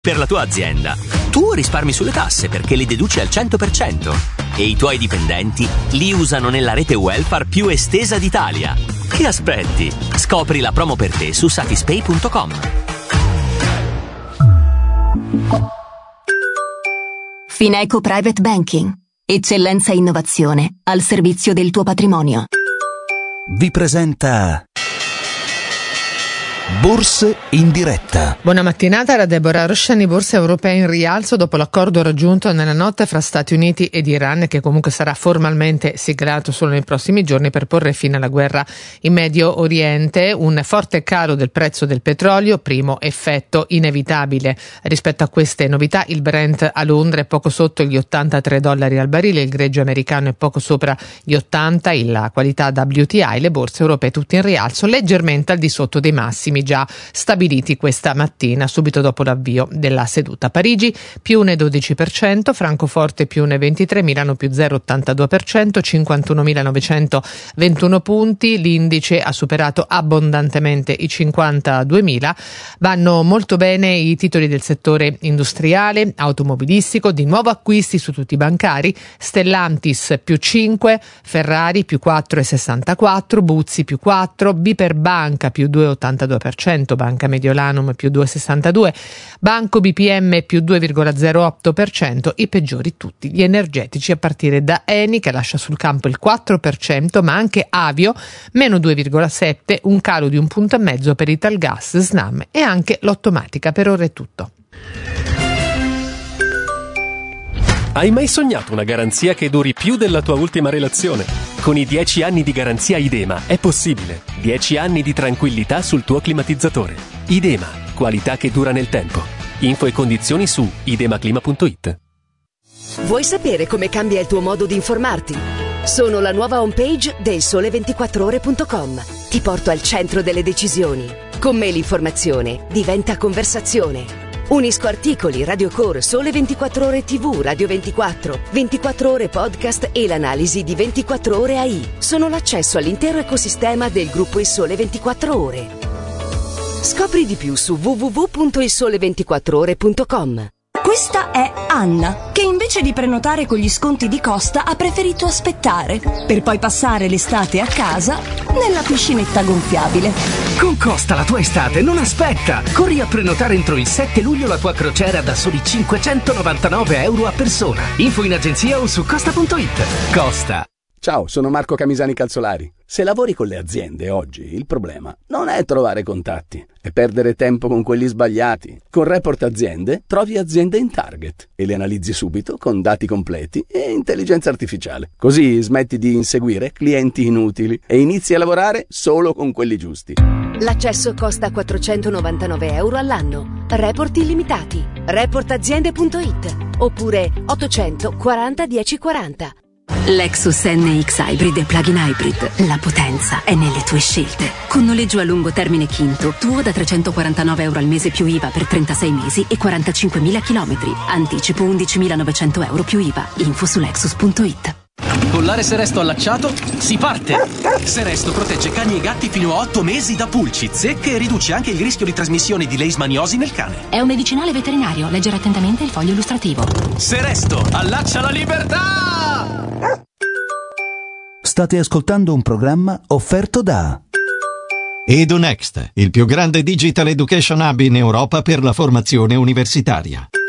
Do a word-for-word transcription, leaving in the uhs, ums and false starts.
per la tua azienda. Tu risparmi sulle tasse perché le deduci al cento per cento e i tuoi dipendenti li usano nella rete welfare più estesa d'Italia. Che aspetti? Scopri la promo per te su satispay punto com. Fineco Private Banking. Eccellenza e innovazione al servizio del tuo patrimonio. Vi presenta Borse in diretta. Buona mattinata da Deborah Rosciani. Borse europee in rialzo dopo l'accordo raggiunto nella notte fra Stati Uniti ed Iran, che comunque sarà formalmente siglato solo nei prossimi giorni per porre fine alla guerra in Medio Oriente. Un forte calo del prezzo del petrolio, primo effetto inevitabile. Rispetto a queste novità, il Brent a Londra è poco sotto gli ottantatré dollari al barile, il greggio americano è poco sopra gli ottanta, la qualità W T I, le borse europee tutte in rialzo, leggermente al di sotto dei massimi già stabiliti questa mattina subito dopo l'avvio della seduta. Parigi più uno virgola dodici per cento, Francoforte più uno virgola ventitré, Milano più zero virgola ottantadue per cento, cinquantunomilanovecentventuno punti. L'indice ha superato abbondantemente i cinquantaduemila. Vanno molto bene i titoli del settore industriale, automobilistico, di nuovo acquisti su tutti i bancari, Stellantis più cinque, Ferrari più quattro virgola sessantaquattro, Buzzi più quattro, Biper Banca più due virgola ottantadue per cento, Banca Mediolanum più due virgola sessantadue, Banco B P M più due virgola zero otto per cento, i peggiori tutti gli energetici a partire da Eni che lascia sul campo il quattro per cento, ma anche Avio meno due virgola sette, un calo di un punto e mezzo per Italgas, Snam e anche l'Ottomatica. Per ora è tutto. Hai mai sognato una garanzia che duri più della tua ultima relazione? Con i dieci anni di garanzia Idema è possibile. dieci anni di tranquillità sul tuo climatizzatore. Idema, qualità che dura nel tempo. Info e condizioni su idemaclima punto it. Vuoi sapere come cambia il tuo modo di informarti? Sono la nuova homepage del sole ventiquattro ore punto com. Ti porto al centro delle decisioni. Con me l'informazione diventa conversazione. Unisco articoli, radiocore, Sole ventiquattro Ore T V, Radio ventiquattro, ventiquattro Ore Podcast e l'analisi di ventiquattro Ore A I. Sono l'accesso all'intero ecosistema del gruppo Il Sole ventiquattro Ore. Scopri di più su w w w punto il sole ventiquattro ore punto com. Questa è Anna, che invece di prenotare con gli sconti di Costa ha preferito aspettare, per poi passare l'estate a casa nella piscinetta gonfiabile. Con Costa la tua estate non aspetta! Corri a prenotare entro il sette luglio la tua crociera da soli cinquecentonovantanove euro a persona. Info in agenzia o su costa punto it. Costa. Ciao, sono Marco Camisani Calzolari. Se lavori con le aziende oggi, il problema non è trovare contatti, è perdere tempo con quelli sbagliati. Con Report Aziende trovi aziende in target e le analizzi subito con dati completi e intelligenza artificiale. Così smetti di inseguire clienti inutili e inizi a lavorare solo con quelli giusti. L'accesso costa quattrocentonovantanove euro all'anno. Report illimitati. report aziende punto it oppure ottocento quaranta dieci quaranta. Lexus N X Hybrid e Plug-in Hybrid. La potenza è nelle tue scelte. Con noleggio a lungo termine Quinto, tuo da trecentoquarantanove euro al mese più I V A per trentasei mesi e quarantacinquemila chilometri. Anticipo undicimilanovecento euro più I V A. Info su lexus punto it. Collare Seresto allacciato? Si parte! Seresto protegge cani e gatti fino a otto mesi da pulci, zecche e riduce anche il rischio di trasmissione di leishmaniosi nel cane. È un medicinale veterinario. Leggere attentamente il foglio illustrativo. Seresto, allaccia la libertà! State ascoltando un programma offerto da EduNext, il più grande digital education hub in Europa per la formazione universitaria.